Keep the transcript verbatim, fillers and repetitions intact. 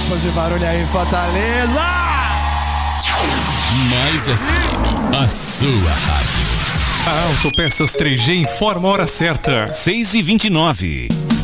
fazer barulho aí, Fortaleza! Mais F M, a sua rádio. A Autopeças três G informa a hora certa. seis e vinte e nove.